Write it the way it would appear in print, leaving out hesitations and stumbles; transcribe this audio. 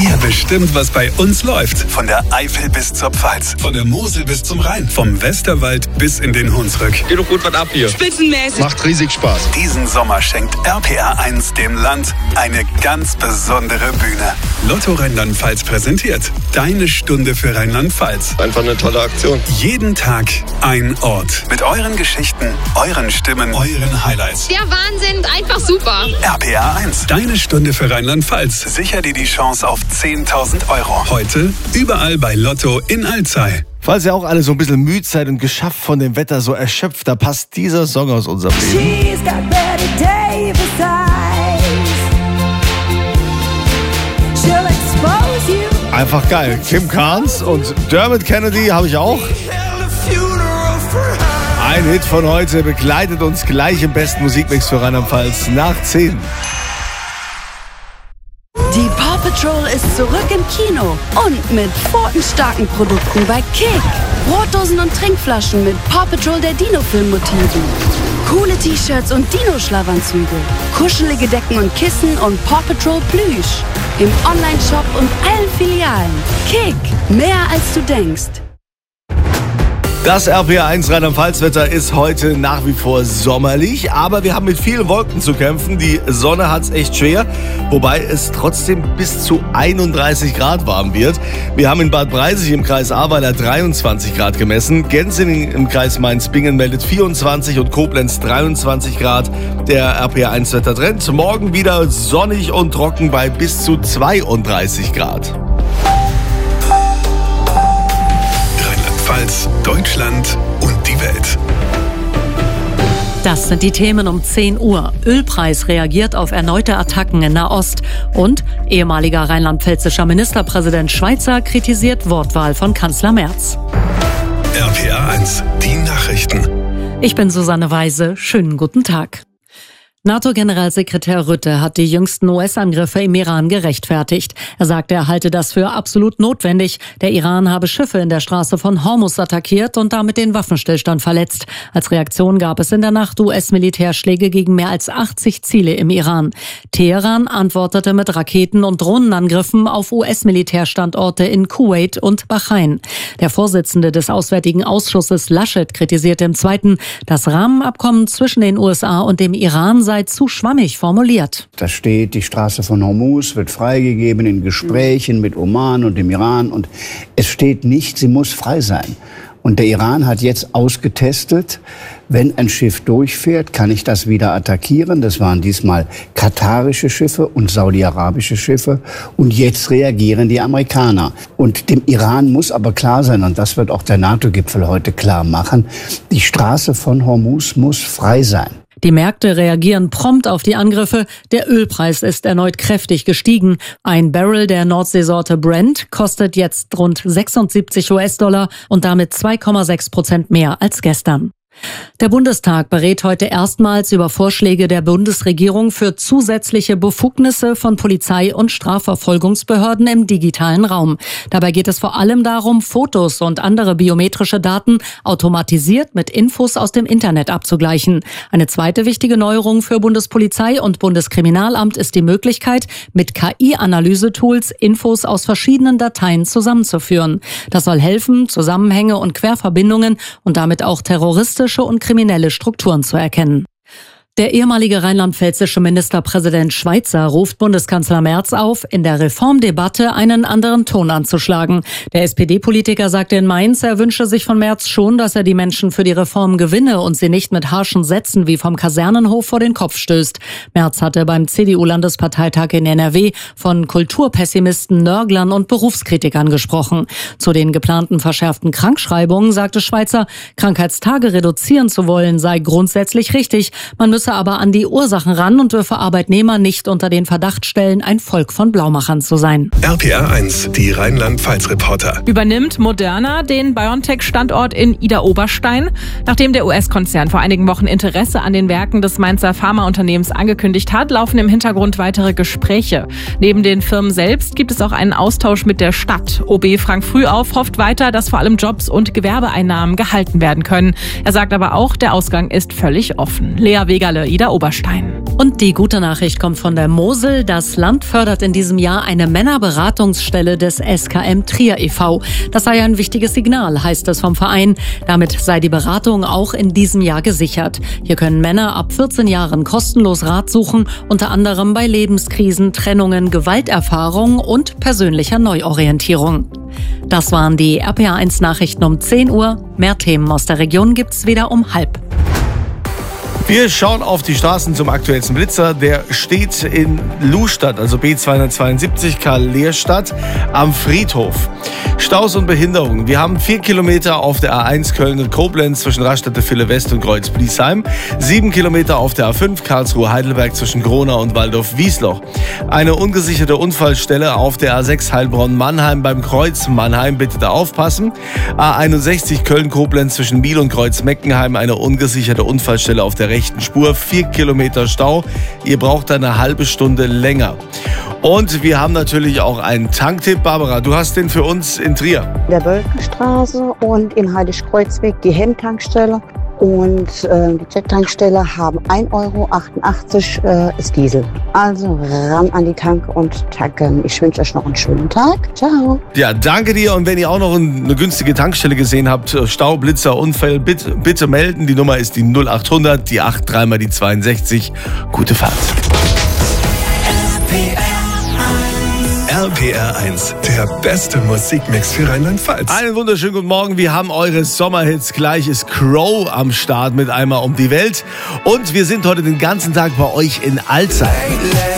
Ihr bestimmt, was bei uns läuft. Von der Eifel bis zur Pfalz, von der Mosel bis zum Rhein, vom Westerwald bis in den Hunsrück. Geht doch gut was ab hier. Spitzenmäßig. Macht riesig Spaß. Diesen Sommer schenkt RPR1 dem Land eine ganz besondere Bühne. Lotto Rheinland-Pfalz präsentiert Deine Stunde für Rheinland-Pfalz. Einfach eine tolle Aktion. Jeden Tag ein Ort. Mit euren Geschichten, euren Stimmen, euren Highlights. Der Wahnsinn, einfach super. RPR1, Deine Stunde für Rheinland-Pfalz. Sicher dir die Chance auf 10.000 Euro. Heute überall bei Lotto in Alzey. Falls ihr auch alle so ein bisschen müde seid und geschafft von dem Wetter, so erschöpft, da passt dieser Song aus unserem Leben. Einfach geil. Kim Carnes und Dermot Kennedy habe ich auch. Ein Hit von heute begleitet uns gleich im besten Musikmix für Rheinland-Pfalz nach 10. Die Paw Patrol ist zurück im Kino und mit pfotenstarken Produkten bei Kick. Brotdosen und Trinkflaschen mit Paw Patrol der Dino-Film-Motiven. Coole T-Shirts und Dino-Schlafanzüge. Kuschelige Decken und Kissen und Paw Patrol Plüsch. Im Online-Shop und allen Filialen. Kick, mehr als du denkst. Das RPR1 Rheinland-Pfalz-Wetter ist heute nach wie vor sommerlich, aber wir haben mit vielen Wolken zu kämpfen. Die Sonne hat's echt schwer, wobei es trotzdem bis zu 31 Grad warm wird. Wir haben in Bad Breisig im Kreis Ahrweiler 23 Grad gemessen. Genzing im Kreis Mainz-Bingen meldet 24 und Koblenz 23 Grad. Der RPR1-Wettertrend. Morgen wieder sonnig und trocken bei bis zu 32 Grad. Rheinland-Pfalz, Deutschland und die Welt. Das sind die Themen um 10 Uhr. Ölpreis reagiert auf erneute Attacken in Nahost. Und ehemaliger rheinland-pfälzischer Ministerpräsident Schweizer kritisiert Wortwahl von Kanzler Merz. RPR1, die Nachrichten. Ich bin Susanne Weise. Schönen guten Tag. NATO-Generalsekretär Rutte hat die jüngsten US-Angriffe im Iran gerechtfertigt. Er sagte, er halte das für absolut notwendig. Der Iran habe Schiffe in der Straße von Hormuz attackiert und damit den Waffenstillstand verletzt. Als Reaktion gab es in der Nacht US-Militärschläge gegen mehr als 80 Ziele im Iran. Teheran antwortete mit Raketen- und Drohnenangriffen auf US-Militärstandorte in Kuwait und Bahrain. Der Vorsitzende des Auswärtigen Ausschusses Laschet kritisierte im Zweiten, das Rahmenabkommen zwischen den USA und dem Iran sei zu schwammig formuliert. Da steht, die Straße von Hormuz wird freigegeben in Gesprächen mit Oman und dem Iran. Und es steht nicht, sie muss frei sein. Und der Iran hat jetzt ausgetestet, wenn ein Schiff durchfährt, kann ich das wieder attackieren. Das waren diesmal katarische Schiffe und saudi-arabische Schiffe. Und jetzt reagieren die Amerikaner. Und dem Iran muss aber klar sein, und das wird auch der NATO-Gipfel heute klar machen, die Straße von Hormuz muss frei sein. Die Märkte reagieren prompt auf die Angriffe. Der Ölpreis ist erneut kräftig gestiegen. Ein Barrel der Nordseesorte Brent kostet jetzt rund 76 US-Dollar und damit 2,6% mehr als gestern. Der Bundestag berät heute erstmals über Vorschläge der Bundesregierung für zusätzliche Befugnisse von Polizei und Strafverfolgungsbehörden im digitalen Raum. Dabei geht es vor allem darum, Fotos und andere biometrische Daten automatisiert mit Infos aus dem Internet abzugleichen. Eine zweite wichtige Neuerung für Bundespolizei und Bundeskriminalamt ist die Möglichkeit, mit KI-Analysetools Infos aus verschiedenen Dateien zusammenzuführen. Das soll helfen, Zusammenhänge und Querverbindungen und damit auch terroristische und kriminelle Strukturen zu erkennen. Der ehemalige rheinland-pfälzische Ministerpräsident Schweizer ruft Bundeskanzler Merz auf, in der Reformdebatte einen anderen Ton anzuschlagen. Der SPD-Politiker sagte in Mainz, er wünsche sich von Merz schon, dass er die Menschen für die Reform gewinne und sie nicht mit harschen Sätzen wie vom Kasernenhof vor den Kopf stößt. Merz hatte beim CDU-Landesparteitag in NRW von Kulturpessimisten, Nörglern und Berufskritikern gesprochen. Zu den geplanten verschärften Krankschreibungen sagte Schweizer, Krankheitstage reduzieren zu wollen sei grundsätzlich richtig. Man müsse aber an die Ursachen ran und dürfe Arbeitnehmer nicht unter den Verdacht stellen, ein Volk von Blaumachern zu sein. RPR1, die Rheinland-Pfalz-Reporter. Übernimmt Moderna den BioNTech-Standort in Idar-Oberstein? Nachdem der US-Konzern vor einigen Wochen Interesse an den Werken des Mainzer Pharmaunternehmens angekündigt hat, laufen im Hintergrund weitere Gespräche. Neben den Firmen selbst gibt es auch einen Austausch mit der Stadt. OB Frank Frühauf hofft weiter, dass vor allem Jobs und Gewerbeeinnahmen gehalten werden können. Er sagt aber auch, der Ausgang ist völlig offen. Lea Wegerle, Idar-Oberstein. Und die gute Nachricht kommt von der Mosel. Das Land fördert in diesem Jahr eine Männerberatungsstelle des SKM Trier e.V. Das sei ein wichtiges Signal, heißt es vom Verein. Damit sei die Beratung auch in diesem Jahr gesichert. Hier können Männer ab 14 Jahren kostenlos Rat suchen, unter anderem bei Lebenskrisen, Trennungen, Gewalterfahrung und persönlicher Neuorientierung. Das waren die RPA1 Nachrichten um 10 Uhr. Mehr Themen aus der Region gibt's wieder um 12:30. Wir schauen auf die Straßen zum aktuellsten Blitzer. Der steht in Lustadt, also B272 Karl-Lehrstadt am Friedhof. Staus und Behinderungen. Wir haben 4 Kilometer auf der A1 Köln und Koblenz zwischen Raststätte-Ville West und Kreuz-Bliesheim. 7 Kilometer auf der A5 Karlsruhe-Heidelberg zwischen Gronau und Waldorf-Wiesloch. Eine ungesicherte Unfallstelle auf der A6 Heilbronn-Mannheim beim Kreuz Mannheim. Bitte da aufpassen. A61 Köln-Koblenz zwischen Biel und Kreuz-Meckenheim. Eine ungesicherte Unfallstelle auf der rechten Spur. 4 Kilometer Stau. Ihr braucht eine halbe Stunde länger. Und wir haben natürlich auch einen Tanktipp. Barbara, du hast den für uns in Trier. In der Bölkenstraße und in Heilig-Kreuzweg die Hemmtankstelle. Und die Jet-Tankstelle haben 1,88 € ist Diesel. Also ran an die Tanke und tanken. Ich wünsche euch noch einen schönen Tag. Ciao. Ja, danke dir. Und wenn ihr auch noch eine günstige Tankstelle gesehen habt, Stau, Blitzer, Unfall, bitte melden. Die Nummer ist die 0800, die 83 mal die 62. Gute Fahrt. RPR1, der beste Musikmix für Rheinland-Pfalz. Einen wunderschönen guten Morgen. Wir haben eure Sommerhits. Gleich ist Crow am Start mit Einmal um die Welt. Und wir sind heute den ganzen Tag bei euch in Alzey.